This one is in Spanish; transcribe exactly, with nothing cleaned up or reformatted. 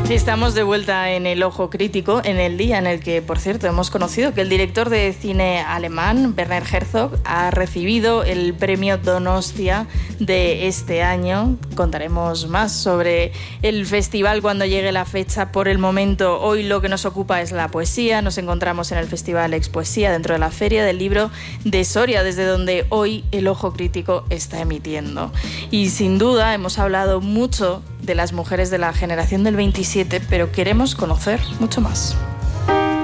Estamos de vuelta en el Ojo Crítico, en el día en el que, por cierto, hemos conocido que el director de cine alemán, Werner Herzog, ha recibido el premio Donostia de este año. Contaremos más sobre el festival cuando llegue la fecha. Por el momento, hoy lo que nos ocupa es la poesía. Nos encontramos en el Festival Expoesía, dentro de la Feria del Libro de Soria, desde donde hoy el Ojo Crítico está emitiendo. Y sin duda hemos hablado mucho de las mujeres de la generación del veintisiete, pero queremos conocer mucho más.